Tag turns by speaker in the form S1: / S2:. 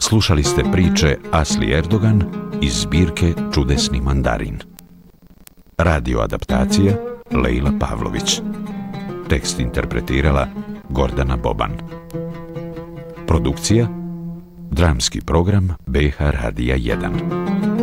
S1: Slušali ste priče Asli Erdogan iz zbirke Čudesni mandarin. Radio adaptacija Lejla Pavlović. Tekst interpretirala Gordana Boban. Produkcija Dramski program BH Radija 1.